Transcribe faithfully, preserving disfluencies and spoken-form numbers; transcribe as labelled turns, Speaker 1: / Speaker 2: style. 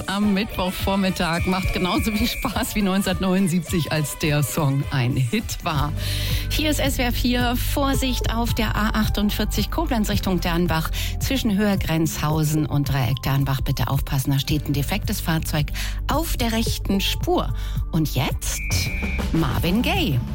Speaker 1: am Mittwochvormittag. Macht genauso viel Spaß wie neunzehnhundertneunundsiebzig, als der Song ein Hit war. Hier ist S W R vier. Vorsicht auf der A achtundvierzig Koblenz Richtung Dernbach. Zwischen Höhergrenzhausen und Dreieck Dernbach. Bitte aufpassen, da steht ein defektes Fahrzeug auf der rechten Spur. Und jetzt Marvin Gaye.